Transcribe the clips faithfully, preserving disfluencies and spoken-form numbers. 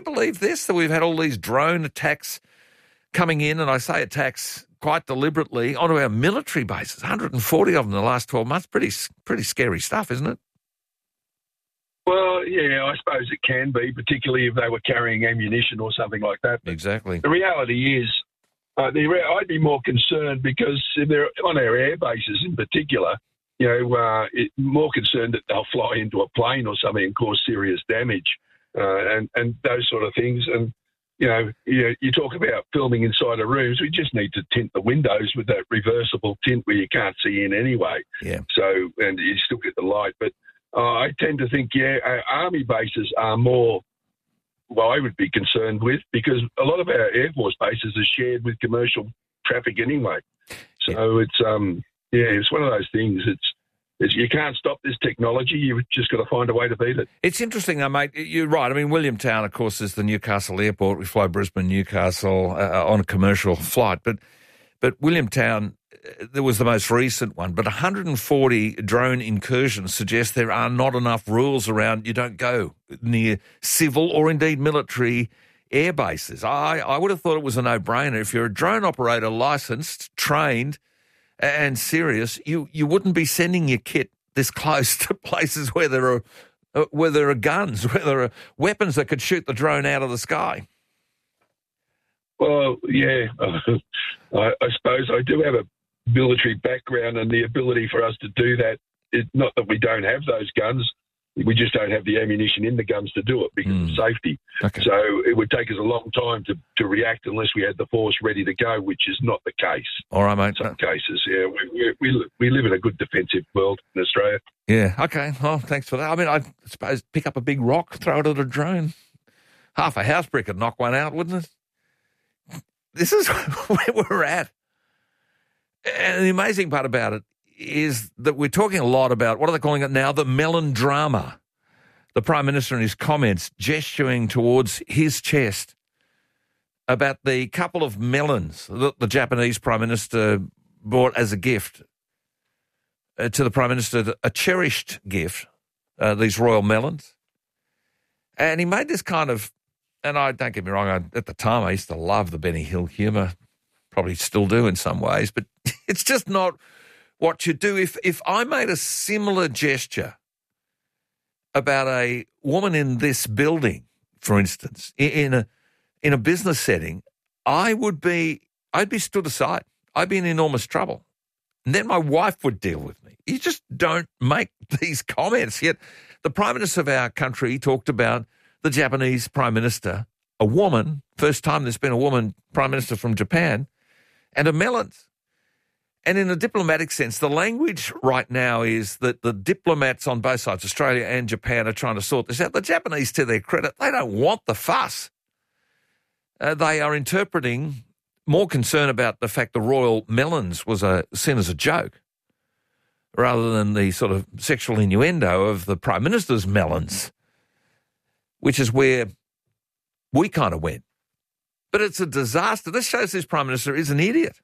believe this, that we've had all these drone attacks coming in, and I say attacks quite deliberately, onto our military bases, one hundred forty of them in the last twelve months? Pretty, pretty scary stuff, isn't it? Well, yeah, I suppose it can be, particularly if they were carrying ammunition or something like that. But exactly. The reality is, uh, the re- I'd be more concerned because if they're on our air bases in particular, you know, uh, it, more concerned that they'll fly into a plane or something and cause serious damage, uh, and, and those sort of things. And, you know, you, you talk about filming inside of rooms, we just need to tint the windows with that reversible tint where you can't see in anyway. Yeah. So, and you still get the light. But uh, I tend to think, yeah, our army bases are more, well, I would be concerned with, because a lot of our Air Force bases are shared with commercial traffic anyway. So yeah. it's, um, yeah, it's one of those things. It's, it's you can't stop this technology. You've just got to find a way to beat it. It's interesting, though, mate. You're right. I mean, Williamtown, of course, is the Newcastle airport. We fly Brisbane, Newcastle uh, on a commercial flight. But, but Williamtown, uh, there was the most recent one. But one hundred forty drone incursions suggest there are not enough rules around. You don't go near civil or indeed military air bases. I, I would have thought it was a no-brainer. If you're a drone operator licensed, trained and serious, you, you wouldn't be sending your kit this close to places where there are uh, where there are guns, where there are weapons that could shoot the drone out of the sky. Well, yeah, uh, I, I suppose I do have a military background and the ability for us to do that. It, not that we don't have those guns. We just don't have the ammunition in the guns to do it because mm. of safety. Okay. So it would take us a long time to, to react unless we had the force ready to go, which is not the case. All right, mate. In some cases, yeah. We, we, we live in a good defensive world in Australia. Yeah, okay. Well, thanks for that. I mean, I suppose pick up a big rock, throw it at a drone. Half a house brick would knock one out, wouldn't it? This is where we're at. And the amazing part about it is that we're talking a lot about, what are they calling it now, the melon drama. The Prime Minister in his comments gesturing towards his chest about the couple of melons that the Japanese Prime Minister brought as a gift uh, to the Prime Minister, a cherished gift, uh, these royal melons. And he made this kind of, and I don't get me wrong, I, at the time I used to love the Benny Hill humour, probably still do in some ways, but it's just not what you do. If if I made a similar gesture about a woman in this building, for instance, in a in a business setting, I would be I'd be stood aside. I'd be in enormous trouble. And then my wife would deal with me. You just don't make these comments. Yet the Prime Minister of our country talked about the Japanese Prime Minister, a woman, first time there's been a woman Prime Minister from Japan, and a melons. And in a diplomatic sense, the language right now is that the diplomats on both sides, Australia and Japan, are trying to sort this out. The Japanese, to their credit, they don't want the fuss. Uh, they are interpreting more concern about the fact the royal melons was a, seen as a joke rather than the sort of sexual innuendo of the Prime Minister's melons, which is where we kind of went. But it's a disaster. This shows this Prime Minister is an idiot.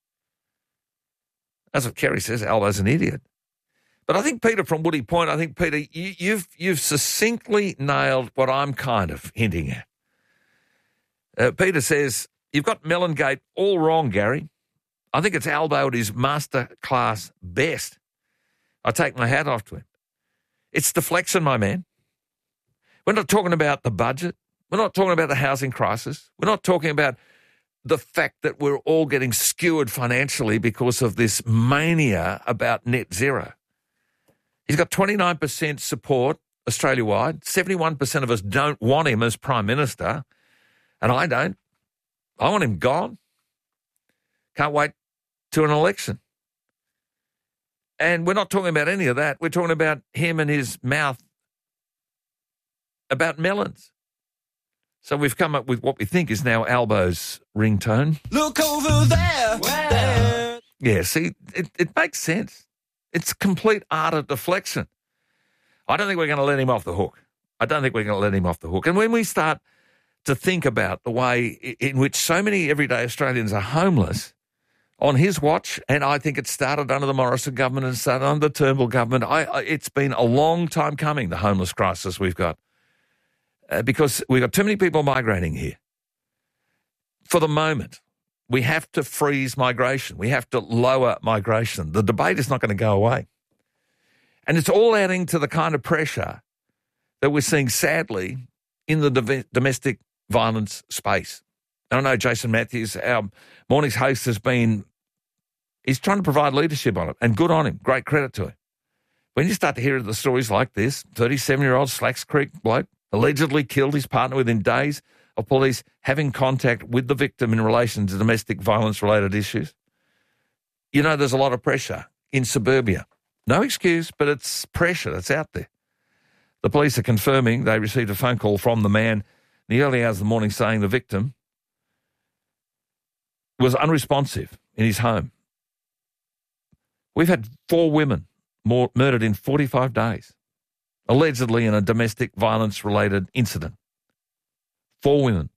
That's what Kerry says, Albo's an idiot. But I think, Peter, from Woody Point, I think, Peter, you, you've you've succinctly nailed what I'm kind of hinting at. Uh, Peter says, you've got Melongate all wrong, Gary. I think it's Albo at his master class best. I take my hat off to him. It's deflection, my man. We're not talking about the budget. We're not talking about the housing crisis. We're not talking about the fact that we're all getting skewered financially because of this mania about net zero. He's got twenty-nine percent support Australia-wide. seventy-one percent of us don't want him as Prime Minister, and I don't. I want him gone. Can't wait to an election. And we're not talking about any of that. We're talking about him and his mouth about melons. So we've come up with what we think is now Albo's ringtone. Look over there. there. Yeah, see, it, it makes sense. It's complete utter deflection. I don't think we're going to let him off the hook. I don't think we're going to let him off the hook. And when we start to think about the way in which so many everyday Australians are homeless on his watch, and I think it started under the Morrison government and started under the Turnbull government. I, I, it's been a long time coming, the homeless crisis we've got. uh, because we've got too many people migrating here. For the moment, we have to freeze migration. We have to lower migration. The debate is not going to go away. And it's all adding to the kind of pressure that we're seeing, sadly, in the dom- domestic violence space. And I know Jason Matthews, our morning's host, has been, he's trying to provide leadership on it, and good on him. Great credit to him. When you start to hear the stories like this, thirty-seven-year-old Slacks Creek bloke allegedly killed his partner within days of police having contact with the victim in relation to domestic violence-related issues. You know, there's a lot of pressure in suburbia. No excuse, but it's pressure that's out there. The police are confirming they received a phone call from the man in the early hours of the morning saying the victim was unresponsive in his home. We've had four women more murdered in forty-five days, allegedly in a domestic violence-related incident. Four women.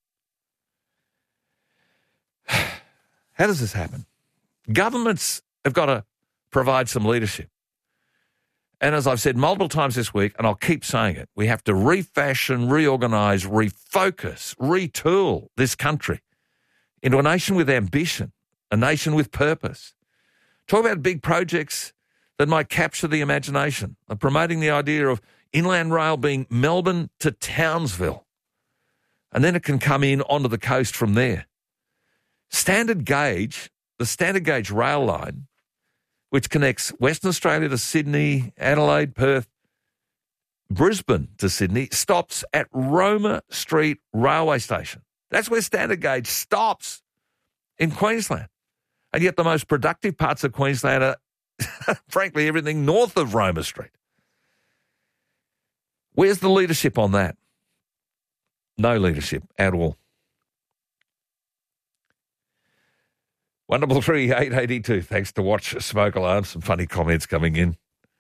How does this happen? Governments have got to provide some leadership. And as I've said multiple times this week, and I'll keep saying it, we have to refashion, reorganise, refocus, retool this country into a nation with ambition, a nation with purpose. Talk about big projects that might capture the imagination of promoting the idea of Inland Rail being Melbourne to Townsville. And then it can come in onto the coast from there. Standard gauge, the standard gauge rail line, which connects Western Australia to Sydney, Adelaide, Perth, Brisbane to Sydney, stops at Roma Street Railway Station. That's where standard gauge stops in Queensland. And yet the most productive parts of Queensland are, frankly, everything north of Roma Street. Where's the leadership on that? No leadership at all. one double three eight eight two. Thanks to Watch Smoke Alarm. Some funny comments coming in.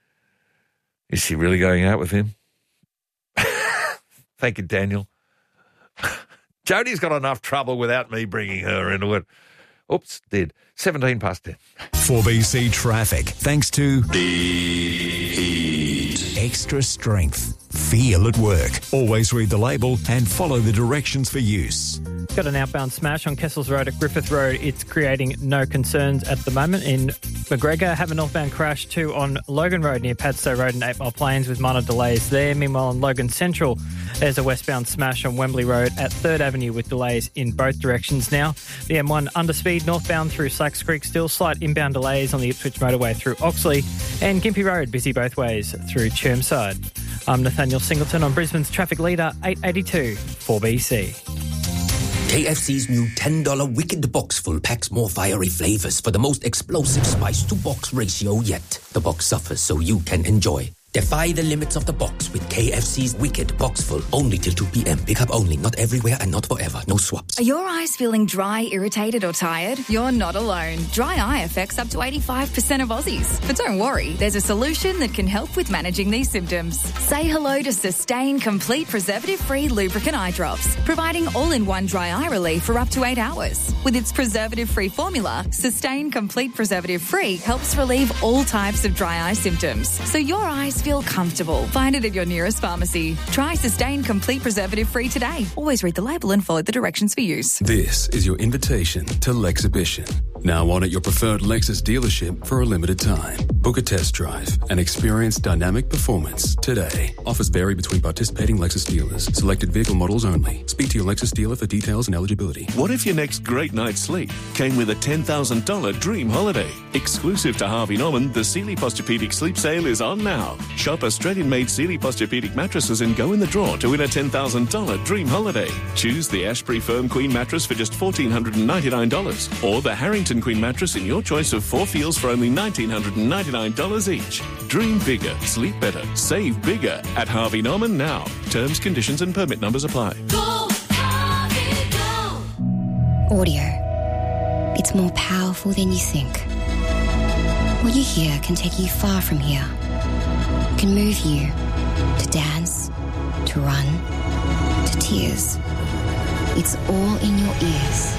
Is she really going out with him? Thank you, Daniel. Jodie's got enough trouble without me bringing her into it. Oops, did. seventeen past ten. four B C traffic, thanks to Beat Heat. Extra strength. Feel at work. Always read the label and follow the directions for use. Got an outbound smash on Kessels Road at Griffith Road. It's creating no concerns at the moment. In McGregor, have a northbound crash too on Logan Road near Padstow Road and Eight Mile Plains with minor delays there. Meanwhile, on Logan Central, there's a westbound smash on Wembley Road at third Avenue with delays in both directions now. The M one underspeed northbound through Slacks Creek, still slight inbound delays on the Ipswich motorway through Oxley, and Gympie Road busy both ways through Chermside. I'm Nathaniel Singleton on Brisbane's traffic leader, eight eighty-two four B C. K F C's new ten dollars Wicked Box Full packs more fiery flavours for the most explosive spice-to-box ratio yet. The box suffers so you can enjoy. Defy the limits of the box with K F C's Wicked Box Full. Only till two p.m. Pick up only. Not everywhere and not forever. No swaps. Are your eyes feeling dry, irritated or tired? You're not alone. Dry eye affects up to eighty-five percent of Aussies. But don't worry, there's a solution that can help with managing these symptoms. Say hello to Sustain Complete Preservative-Free Lubricant Eye Drops, providing all-in-one dry eye relief for up to eight hours. With its preservative-free formula, Sustain Complete Preservative-Free helps relieve all types of dry eye symptoms, so your eyes feel comfortable. Find it at your nearest pharmacy. Try Sustain Complete Preservative-Free today. Always read the label and follow the directions for use. This is your invitation to Lexhibition. Now on at your preferred Lexus dealership for a limited time. Book a test drive and experience dynamic performance today. Offers vary between participating Lexus dealers. Selected vehicle models only. Speak to your Lexus dealer for details and eligibility. What if your next great night's sleep came with a ten thousand dollars dream holiday? Exclusive to Harvey Norman, the Sealy Posturepedic Sleep Sale is on now. Shop Australian-made Sealy Posturepedic mattresses and go in the draw to win a ten thousand dollars dream holiday. Choose the Ashbury Firm Queen mattress for just one thousand four hundred ninety-nine dollars or the Harrington Queen mattress in your choice of four feels for only one thousand nine hundred ninety-nine dollars each. Dream bigger, sleep better, save bigger at Harvey Norman now. Terms, conditions and permit numbers apply. Go, Harvey, go. Audio. It's more powerful than you think. What you hear can take you far from here. It can move you to dance, to run, to tears. It's all in your ears.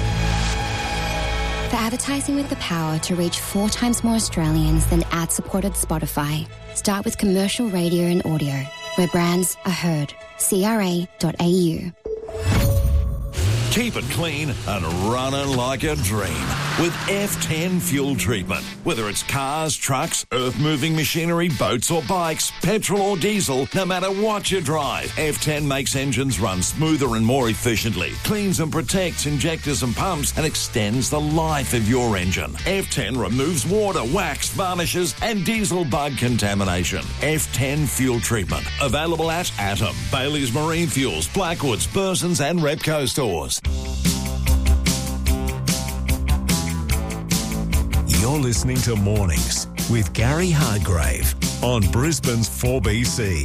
For advertising with the power to reach four times more Australians than ad-supported Spotify, start with commercial radio and audio. where brands are heard. C R A dot A U. Keep it clean and running like a dream with F ten fuel treatment. Whether it's cars, trucks, earth-moving machinery, boats or bikes, petrol or diesel, no matter what you drive, F ten makes engines run smoother and more efficiently, cleans and protects injectors and pumps, and extends the life of your engine. F ten removes water, wax, varnishes and diesel bug contamination. F ten fuel treatment. Available at Atom, Bailey's Marine Fuels, Blackwoods, Burson's and Repco stores. You're listening to Mornings with Gary Hargrave on Brisbane's four B C.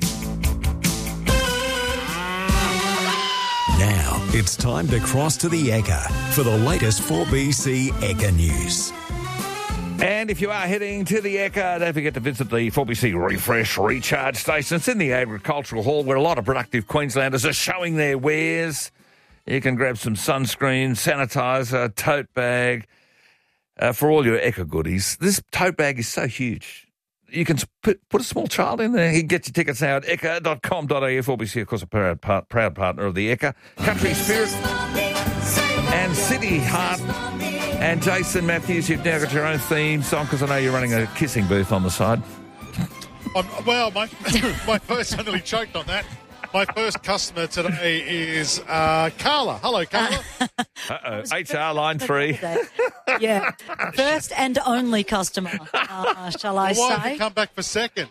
Now it's time to cross to the Ekka for the latest four B C Ekka news. And if you are heading to the Ekka, don't forget to visit the four B C Refresh Recharge Station. It's in the Agricultural Hall where a lot of productive Queenslanders are showing their wares. You can grab some sunscreen, sanitizer, tote bag uh, for all your Ekka goodies. This tote bag is so huge. You can put, put a small child in there. You can get your tickets now at ekka dot com dot a u. four B C, of course, a proud, part, proud partner of the Ekka. Country Spirit and City Heart. And Jason Matthews, you've now got your own theme song because I know you're running a kissing booth on the side. Um, well, my, my first, I nearly choked on that. My first customer today is uh, Carla. Hello, Carla. Uh-oh. H R line three. Yeah. First and only customer, uh, shall I well, why say. have you come back for seconds?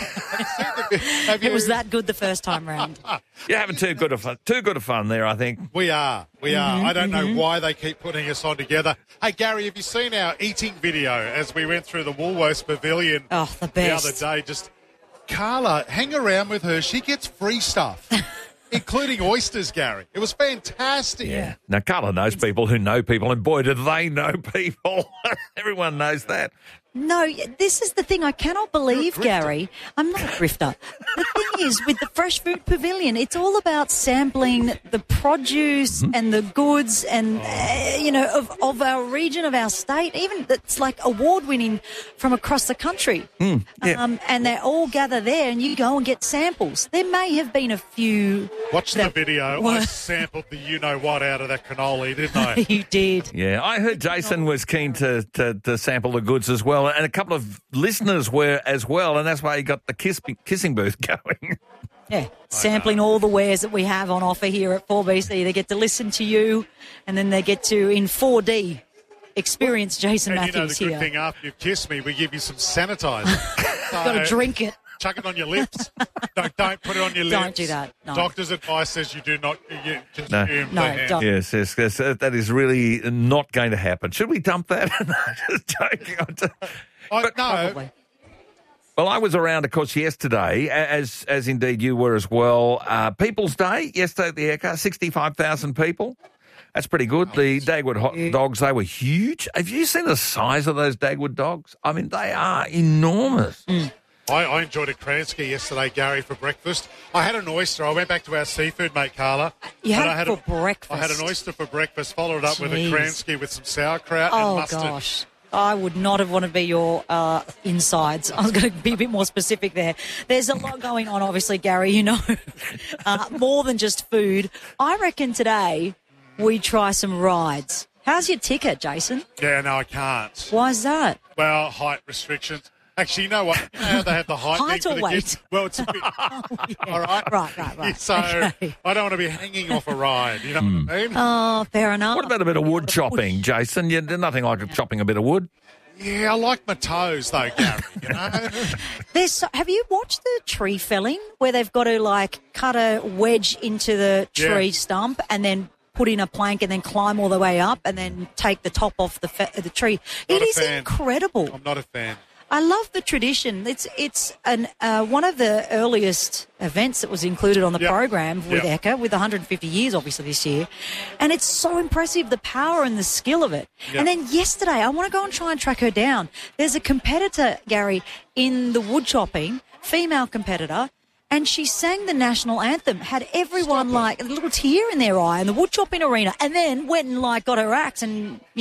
Have you... It was that good the first time round. You're having too good of fun, too good of fun there, I think. We are. We are. Mm-hmm, I don't mm-hmm. know why they keep putting us on together. Hey, Gary, have you seen our eating video as we went through the Woolworths Pavilion oh, the, best. the other day? Just Carla, hang around with her. She gets free stuff, including oysters, Gary. It was fantastic. Yeah. Now, Carla knows people who know people, and boy, do they know people. Everyone knows that. No, this is the thing. I cannot believe, Gary. I'm not a grifter. The thing is, with the Fresh Food Pavilion, it's all about sampling the produce mm-hmm. and the goods and, uh, you know, of, of our region, of our state, even that's like award-winning from across the country. Mm, yeah. um, and they all gather there and you go and get samples. There may have been a few... Watching that, the video, well, I sampled the you-know-what out of that cannoli, didn't I? You did. Yeah, I heard Jason was keen to, to, to sample the goods as well. And a couple of listeners were as well, and that's why he got the kiss, kissing booth going. Yeah, sampling all the wares that we have on offer here at four B C. They get to listen to you, and then they get to, in four D, experience Jason and Matthews you know the here. good thing, after you've kissed me, we give you some sanitizer. You've got to drink it. Chuck it on your lips. don't, don't put it on your lips. Don't do that. No. Doctor's advice says you do not you consume No. the No, hand. don't. Yes, yes, yes, that is really not going to happen. Should we dump that? Just joking. I, But- no, Probably. Well, I was around, of course, yesterday, as as indeed you were as well. Uh, People's Day, yesterday at the Ekka, sixty-five thousand people. That's pretty good. The Dagwood hot dogs, they were huge. Have you seen the size of those Dagwood dogs? I mean, they are enormous. Mm. I, I enjoyed a Kransky yesterday, Gary, for breakfast. I had an oyster. I went back to our seafood mate, Carla. You had and it I had for a, breakfast? I had an oyster for breakfast, followed up with a Jeez. Kransky with some sauerkraut Oh, and mustard. gosh. I would not have wanted to be your uh, insides. I was going to be a bit more specific there. There's a lot going on, obviously, Gary, you know, uh, more than just food. I reckon today we try some rides. How's your ticket, Jason? Yeah, no, I can't. Why is that? Well, height restrictions. Actually, you know what? You know how they have the height, Height thing or for the weight? kids? Well, it's a bit... Oh, yeah. All right? Right, right, right. So Okay. I don't want to be hanging off a ride, you know what I mean? Oh, fair enough. What about a bit of wood chopping, Jason? You, there's nothing like chopping a bit of wood. Yeah, I like my toes, though, Gary, you know? There's, so- have you watched the tree felling where they've got to, like, cut a wedge into the tree Yeah. stump and then put in a plank and then climb all the way up and then take the top off the fe- the tree? Not It a is fan. incredible. I'm not a fan. I love the tradition. It's it's an uh, one of the earliest events that was included on the Yep. program with Yep. Ekka, with one hundred fifty years, obviously, this year. And it's so impressive, the power and the skill of it. Yep. And then yesterday, I want to go and try and track her down. There's a competitor, Gary, in the wood chopping, female competitor, and she sang the national anthem, had everyone like a little tear in their eye in the wood chopping arena, and then went and like got her axe and, you know,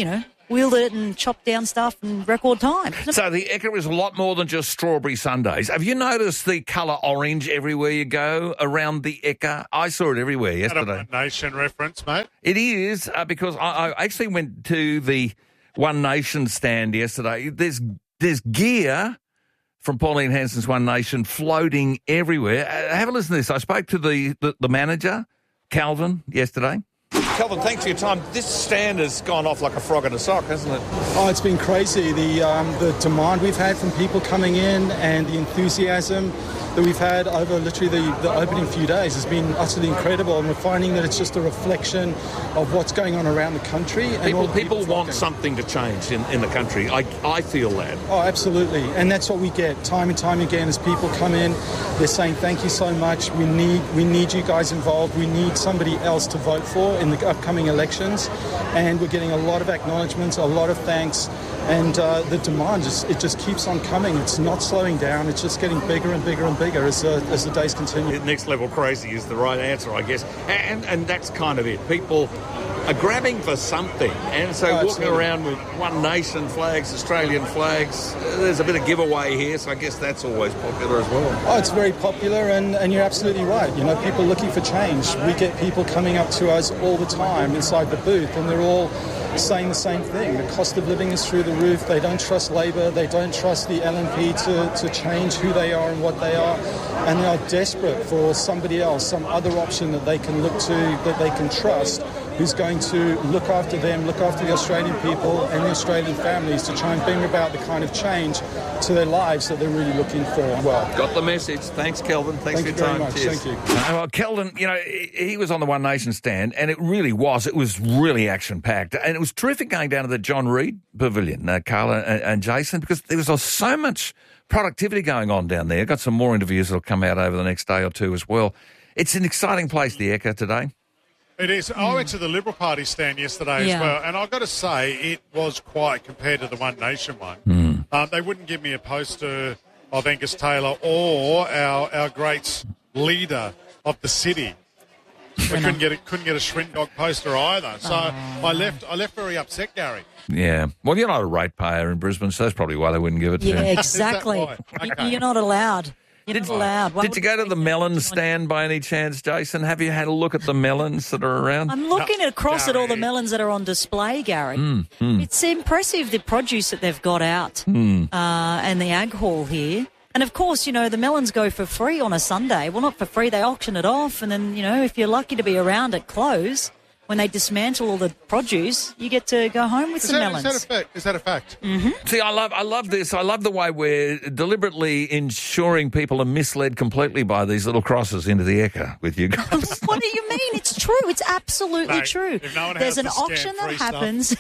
wheeled it and chopped down stuff in record time. So the Ekka is a lot more than just strawberry sundaes. Have you noticed the colour orange everywhere you go around the Ekka? I saw it everywhere yesterday. One Nation reference, mate. It is, uh, because I, I actually went to the One Nation stand yesterday. There's there's gear from Pauline Hanson's One Nation floating everywhere. Uh, have a listen to this. I spoke to the, the, the manager, Calvin, yesterday. Calvin, thanks for your time. This stand has gone off like a frog in a sock, hasn't it? Oh, it's been crazy. The um, the demand we've had from people coming in and the enthusiasm that we've had over literally the, the opening few days has been utterly incredible, and we're finding that it's just a reflection of what's going on around the country. And People, all the people want flocking. something to change in, in the country. I, I feel that. Oh, absolutely. And that's what we get time and time again as people come in. They're saying, thank you so much. We need we need you guys involved. We need somebody else to vote for in the upcoming elections. And we're getting a lot of acknowledgements, a lot of thanks. And uh, the demand, just it just keeps on coming. It's not slowing down. It's just getting bigger and bigger and bigger as, uh, as the days continue. Next level crazy is the right answer, I guess. And, and that's kind of it. People are grabbing for something. And so Oh, walking absolutely. around with One Nation flags, Australian flags, uh, there's a bit of giveaway here, so I guess that's always popular as well. Oh, it's very popular, and, and you're absolutely right. You know, people looking for change. We get people coming up to us all the time inside the booth, and they're all saying the same thing. The cost of living is through the roof. They don't trust Labor. They don't trust the L N P to, to change who they are and what they are. And they are desperate for somebody else, some other option that they can look to, that they can trust, who's going to look after them, look after the Australian people and the Australian families to try and bring about the kind of change to their lives that they're really looking for. Well, Got the message. Thanks, Kelvin. Thanks Thank for your you very time. much. Cheers. Thank you. Uh, well, Kelvin, you know, he he was on the One Nation stand, and it really was. It was really action-packed. And it was terrific going down to the John Reid Pavilion, uh, Carla and, and Jason, because there was uh, so much productivity going on down there. Got some more interviews that will come out over the next day or two as well. It's an exciting place, the Ekka, today. It is. I went to the Liberal Party stand yesterday Yeah. as well, and I've got to say it was quiet compared to the One Nation one. Mm. Um, they wouldn't give me a poster of Angus Taylor or our our great leader of the city. We couldn't get a, couldn't get a Shrindog poster either. So I left. I left very upset, Gary. Yeah. Well, you're not a ratepayer in Brisbane, so that's probably why they wouldn't give it to Yeah, you. exactly. Is that right? Y- Okay. You're not allowed. You're not allowed. Why Did you would- go to the melon stand by any chance, Jason? Have you had a look at the melons that are around? I'm looking across at all the Gary. melons that are on display, Gary. Mm, mm. It's impressive, the produce that they've got out Mm. uh, and the ag hall here. And, of course, you know, the melons go for free on a Sunday. Well, not for free. They auction it off. And then, you know, if you're lucky to be around at close, when they dismantle all the produce, you get to go home with Is some that, is melons. that a fact? Is that a fact? See, I love, I love this. I love the way we're deliberately ensuring people are misled completely by these little crosses into the Ekka with you guys. What do you mean? It's true. It's absolutely Mate, true. if no one There's has an to scan auction that free stuff. happens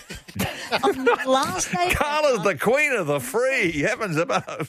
on the last day. Carla's the queen of the free. Heavens above.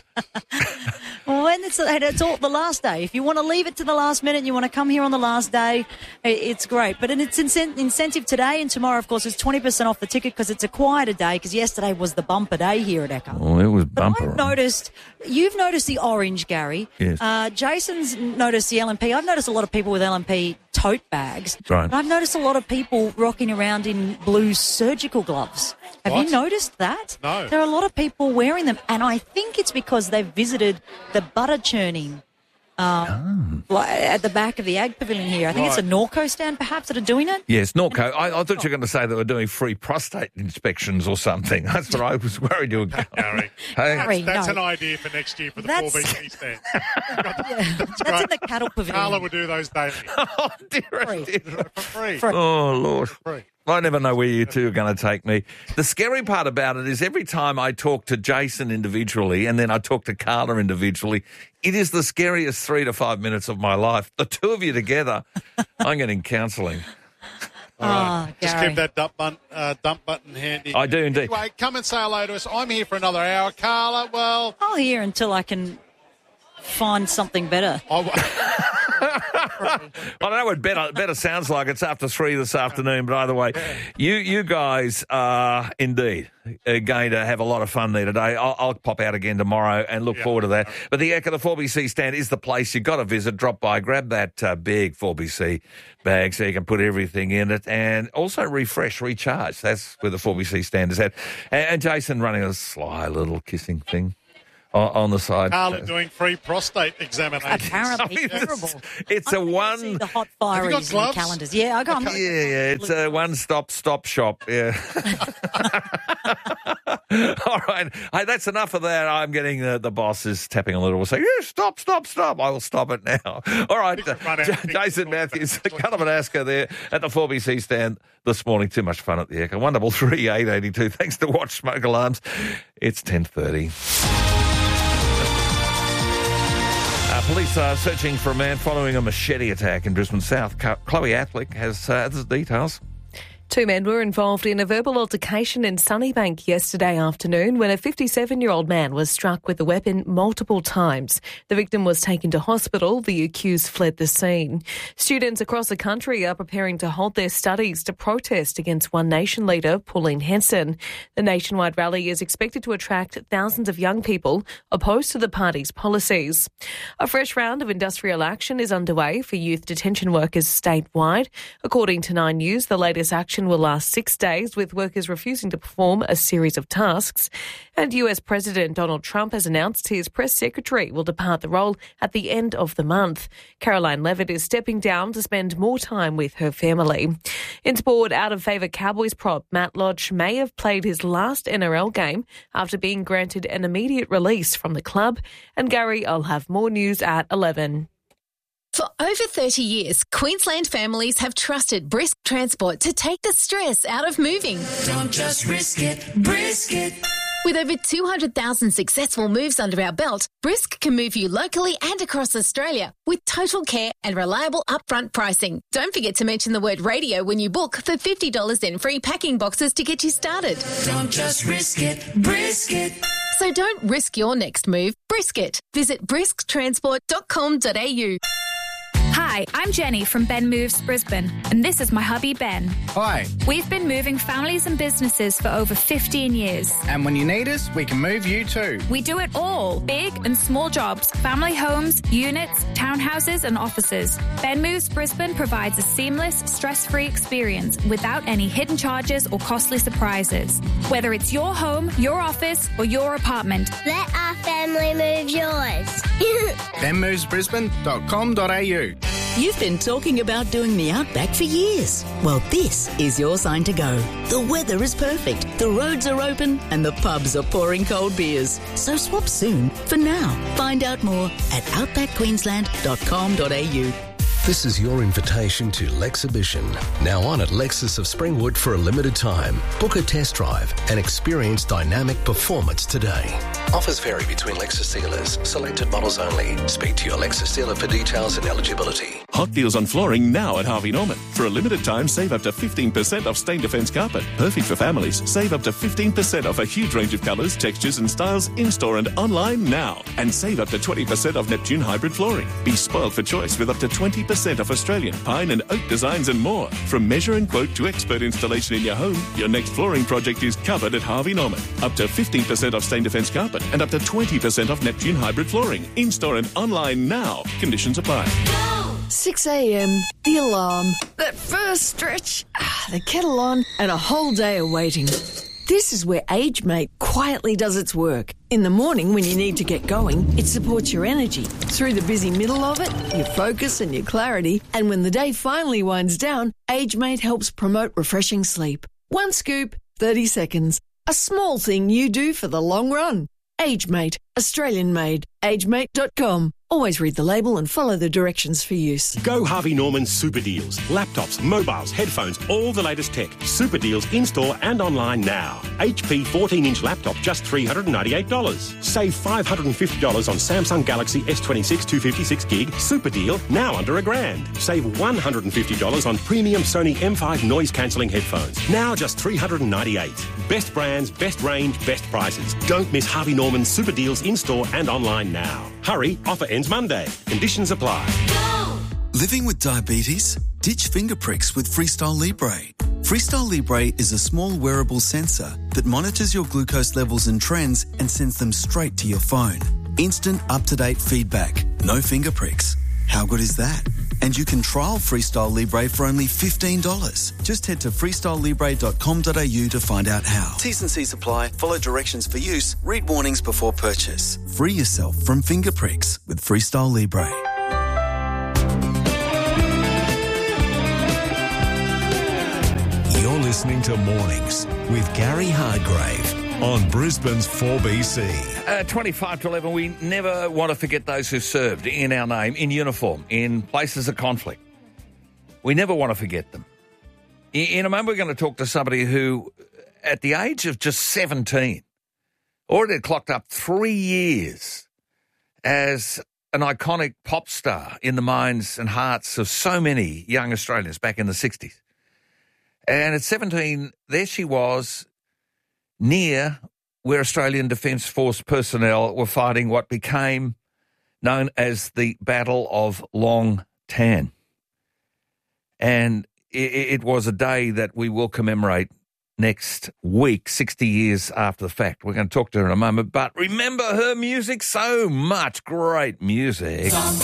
When it's, and it's all the last day. If you want to leave it to the last minute and you want to come here on the last day, i- it's great. But it's incent- incentive today and tomorrow, of course, is twenty percent off the ticket because it's a quieter day because yesterday was the bumper day here at Ekka. Oh, it was But bumper. I've noticed, you've noticed the orange, Gary. Yes. Uh, Jason's noticed the L N P. I've noticed a lot of people with L N P tote bags. Right. But I've noticed a lot of people rocking around in blue surgical gloves. Have What? you noticed that? No. There are a lot of people wearing them, and I think it's because they've visited the butter churning um, like at the back of the Ag Pavilion here. I think it's a Right. Norco stand, perhaps, that are doing it. Yes, Norco. I, I thought you were going to say they were doing free prostate inspections or something. That's what I was worried you were going. Gary. Hey, Gary, That's no. an idea for next year for the That's- four B C stand. Yeah, that's great. in the cattle pavilion. Carla would do those daily oh, dear, Free. dear. for free. Free. Oh, Lord. Free. I never know where you two are going to take me. The scary part about it is every time I talk to Jason individually and then I talk to Carla individually, it is the scariest three to five minutes of my life. The two of you together, I'm getting counselling. All right. Oh, Just Gary. keep that dump button, uh, dump button handy. I do indeed. Anyway, come and say hello to us. I'm here for another hour. Carla, well, I'll hear until I can find something better. I w- free. I know what better better sounds like. It's after three this afternoon, but either way, you you guys are indeed going to have a lot of fun there today. I'll, I'll pop out again tomorrow and look Yeah. forward to that. But the Ekka, the four B C stand is the place you've got to visit. Drop by, grab that uh, big four B C bag so you can put everything in it, and also refresh, recharge. That's where the four B C stand is at. And, and Jason running a sly little kissing thing on, on the side. Carla doing free prostate examinations. Apparently I mean, terrible. It's, it's a one. See the hot Have you got fireys in the gloves? calendars. Yeah, I got Yeah, yeah, it's a one-stop stop shop. Yeah. All right. Hey, that's enough of that. I'm getting the, the boss is tapping on the door saying, yeah, stop, stop, stop. I will stop it now. All right. Think we've run out J- of things Jason to talk Matthews, about. Callum Asker there at the four B C stand this morning. Too much fun at the Ekka. one double three eight eighty two. Thanks to Watch Smoke Alarms. It's ten thirty. Uh, police are searching for a man following a machete attack in Brisbane South. Chloe Athlick has uh, the details. Two men were involved in a verbal altercation in Sunnybank yesterday afternoon when a fifty-seven-year-old man was struck with a weapon multiple times. The victim was taken to hospital. The accused fled the scene. Students across the country are preparing to hold their studies to protest against One Nation leader Pauline Hanson. The nationwide rally is expected to attract thousands of young people opposed to the party's policies. A fresh round of industrial action is underway for youth detention workers statewide. According to Nine News, the latest action will last six days, with workers refusing to perform a series of tasks. And U S President Donald Trump has announced his press secretary will depart the role at the end of the month. Caroline Levitt is stepping down to spend more time with her family. In sport, out-of-favour Cowboys prop Matt Lodge may have played his last N R L game after being granted an immediate release from the club. And Gary, I'll have more news at eleven. For over thirty years, Queensland families have trusted Brisk Transport to take the stress out of moving. Don't just risk it, brisk it. With over two hundred thousand successful moves under our belt, Brisk can move you locally and across Australia with total care and reliable upfront pricing. Don't forget to mention the word radio when you book for fifty dollars in free packing boxes to get you started. Don't just risk it, brisk it. So don't risk your next move, brisk it. Visit brisk transport dot com dot a u. Hi, I'm Jenny from Ben Moves Brisbane, and this is my hubby Ben. Hi. We've been moving families and businesses for over fifteen years. And when you need us, we can move you too. We do it all, big and small jobs, family homes, units, townhouses and offices. Ben Moves Brisbane provides a seamless, stress-free experience without any hidden charges or costly surprises. Whether it's your home, your office or your apartment. Let our family move yours. ben moves brisbane dot com dot a u. You've been talking about doing the Outback for years. Well, this is your sign to go. The weather is perfect, the roads are open, and the pubs are pouring cold beers. So swap soon for now. Find out more at outback queensland dot com dot a u. This is your invitation to Lexibition, now on at Lexus of Springwood for a limited time. Book a test drive and experience dynamic performance today. Offers vary between Lexus dealers. Selected models only. Speak to your Lexus dealer for details and eligibility. Hot deals on flooring now at Harvey Norman. For a limited time, save up to fifteen percent off stain defence carpet. Perfect for families. Save up to fifteen percent off a huge range of colours, textures and styles in-store and online now. And save up to twenty percent off Neptune hybrid flooring. Be spoiled for choice with up to twenty percent off Australian pine and oak designs and more. From measure and quote to expert installation in your home, your next flooring project is covered at Harvey Norman. Up to fifteen percent off stain defence carpet and up to twenty percent off Neptune hybrid flooring. In-store and online now. Conditions apply. six a.m, the alarm, that first stretch, ah, the kettle on, and a whole day of waiting. This is where AgeMate quietly does its work. In the morning when you need to get going, it supports your energy. Through the busy middle of it, your focus and your clarity. And when the day finally winds down, AgeMate helps promote refreshing sleep. One scoop, thirty seconds. A small thing you do for the long run. AgeMate, Australian made. age mate dot com. Always read the label and follow the directions for use. Go Harvey Norman Super Deals. Laptops, mobiles, headphones, all the latest tech. Super Deals in-store and online now. H P fourteen-inch laptop, just three hundred ninety-eight dollars. Save five hundred fifty dollars on Samsung Galaxy S twenty-six two fifty-six gig. Super deal, now under a grand. Save one hundred fifty dollars on premium Sony M five noise-cancelling headphones. Now just three hundred ninety-eight dollars. Best brands, best range, best prices. Don't miss Harvey Norman Super Deals in-store and online now. Hurry, offer ends Monday. Conditions apply. Living with diabetes? Ditch finger pricks with Freestyle Libre. Freestyle Libre is a small wearable sensor that monitors your glucose levels and trends and sends them straight to your phone. Instant, up-to-date feedback. No finger pricks. How good is that? And you can trial Freestyle Libre for only fifteen dollars. Just head to freestyle libre dot com dot a u to find out how. T's and C's apply. Follow directions for use. Read warnings before purchase. Free yourself from finger pricks with Freestyle Libre. You're listening to Mornings with Gary Hardgrave on Brisbane's four B C. Uh, twenty-five to eleven, we never want to forget those who served in our name, in uniform, in places of conflict. We never want to forget them. In, in a moment, we're going to talk to somebody who, at the age of just seventeen, already had clocked up three years as an iconic pop star in the minds and hearts of so many young Australians back in the sixties. And at seventeen, there she was, near where Australian Defence Force personnel were fighting what became known as the Battle of Long Tan. And it, it was a day that we will commemorate next week, sixty years after the fact. We're going to talk to her in a moment. But remember her music, so much great music. Some